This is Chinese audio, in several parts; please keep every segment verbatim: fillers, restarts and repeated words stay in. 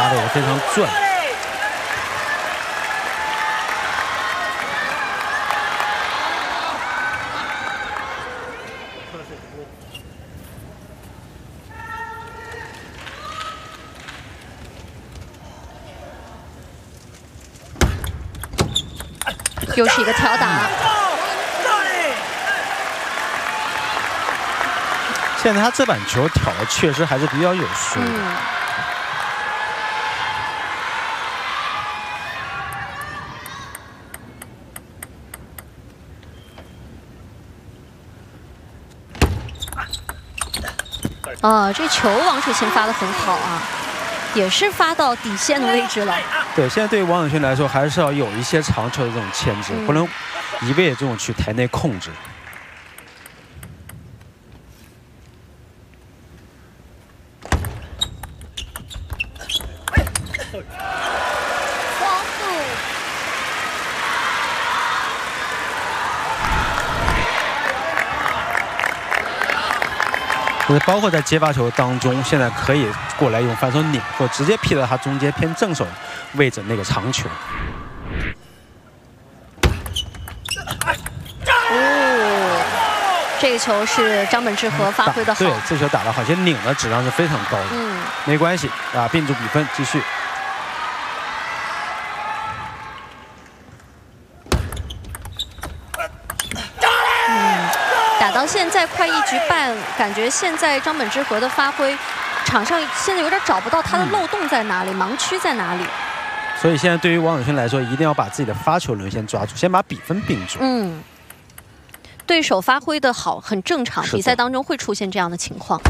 压的也非常准。 又是一个挑打。 现在他这板球挑的确实还是比较有数。 嗯。啊，这球王楚钦发的很好啊。 也是发到底线的位置了。 对，现在对于王永庆来说，还是要有一些长球的这种牵制，嗯、不能一味的这种去台内控制。就是包括在接发球当中，现在可以过来用反手拧，或直接劈到他中间偏正手位置那个长球。 哦，这个球是张本智和发挥的好。 对，这球打得好，而且拧的质量是非常高的。嗯，没关系啊，并注比分，继续。 打到现在快一局半，感觉现在张本智和的发挥，场上现在有点找不到他的漏洞在哪里，嗯、盲区在哪里。 所以现在对于王永庆来说，一定要把自己的发球轮先抓住，先把比分并住。 嗯，对手发挥的好很正常，比赛当中会出现这样的情况。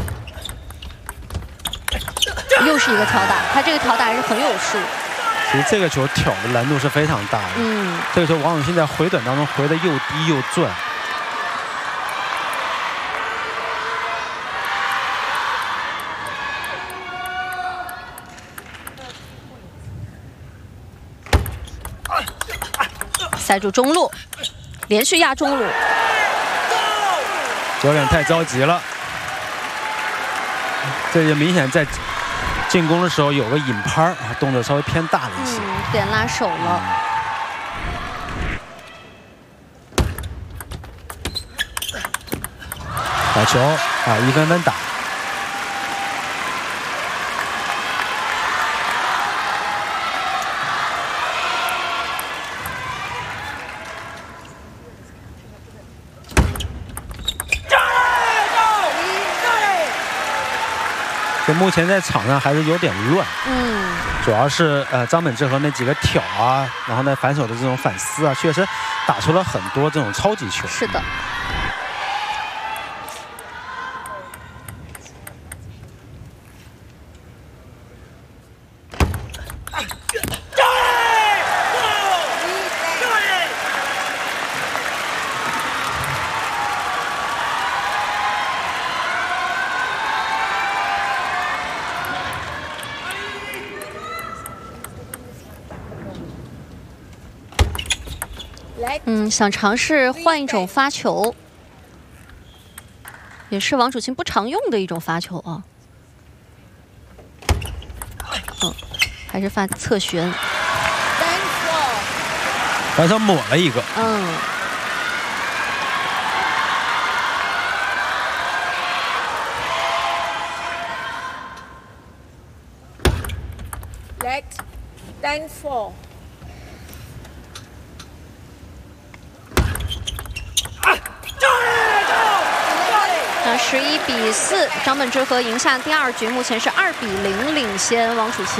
又是一个挑打，他这个挑打还是很有数。 其实这个球挑的难度是非常大的。嗯，这个球王永庆在回短当中回的又低又转。 塞住中路，连续压中路， 有点太着急了。这就明显在进攻的时候有个引拍啊，动作稍微偏大了一些， 嗯，点拉手了。 好球啊，一分分打。 就目前在场上还是有点乱，嗯，主要是呃张本智和那几个挑啊，然后呢反手的这种反撕啊，确实打出了很多这种超级球。 是的。嗯，想尝试换一种发球，也是王楚钦不常用的一种发球啊。嗯，还是发侧旋， 反手抹了一个。 嗯。 Let ten four。 那十一比四，张本智和赢下第二局，目前是二比零领先王楚钦。